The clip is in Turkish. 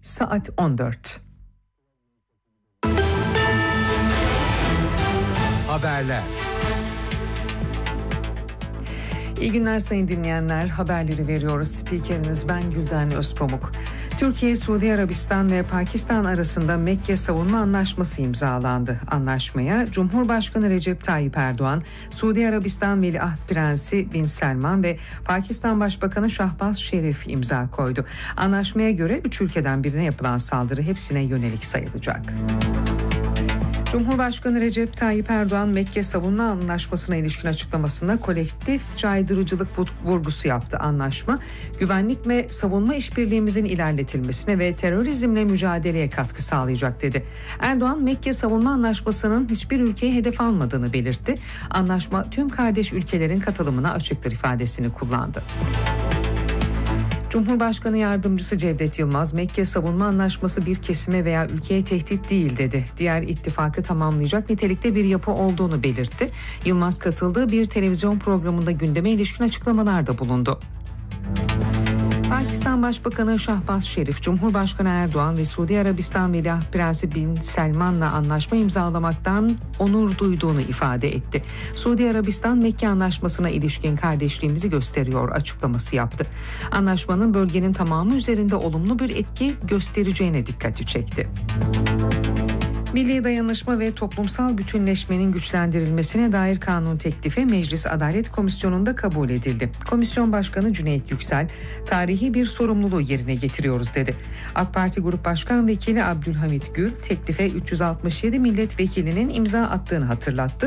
saat 14. Haberler. İyi günler sayın dinleyenler. Haberleri veriyoruz. Spikeriniz ben Gülden Özpamuk. Türkiye, Suudi Arabistan ve Pakistan arasında Mekke Savunma Anlaşması imzalandı. Anlaşmaya Cumhurbaşkanı Recep Tayyip Erdoğan, Suudi Arabistan Veliaht Prensi Bin Selman ve Pakistan Başbakanı Şahbaz Şerif imza koydu. Anlaşmaya göre 3 ülkeden birine yapılan saldırı hepsine yönelik sayılacak. Cumhurbaşkanı Recep Tayyip Erdoğan Mekke Savunma Anlaşması'na ilişkin açıklamasında kolektif caydırıcılık vurgusu yaptı. Anlaşma, güvenlik ve savunma işbirliğimizin ilerletilmesine ve terörizmle mücadeleye katkı sağlayacak dedi. Erdoğan, Mekke Savunma Anlaşması'nın hiçbir ülkeyi hedef almadığını belirtti. Anlaşma tüm kardeş ülkelerin katılımına açıktır ifadesini kullandı. Cumhurbaşkanı Yardımcısı Cevdet Yılmaz, Mekke Savunma Anlaşması bir kesime veya ülkeye tehdit değil dedi. Diğer ittifakı tamamlayacak nitelikte bir yapı olduğunu belirtti. Yılmaz katıldığı bir televizyon programında gündeme ilişkin açıklamalarda bulundu. Pakistan Başbakanı Şahbaz Şerif, Cumhurbaşkanı Erdoğan ve Suudi Arabistan Veliaht Prensi Bin Selman'la anlaşma imzalamaktan onur duyduğunu ifade etti. Suudi Arabistan, Mekke Anlaşması'na ilişkin kardeşliğimizi gösteriyor açıklaması yaptı. Anlaşmanın bölgenin tamamı üzerinde olumlu bir etki göstereceğine dikkati çekti. Milli dayanışma ve toplumsal bütünleşmenin güçlendirilmesine dair kanun teklifi Meclis Adalet Komisyonu'nda kabul edildi. Komisyon Başkanı Cüneyt Yüksel, tarihi bir sorumluluğu yerine getiriyoruz dedi. AK Parti Grup Başkan Vekili Abdülhamit Gül, teklife 367 milletvekilinin imza attığını hatırlattı.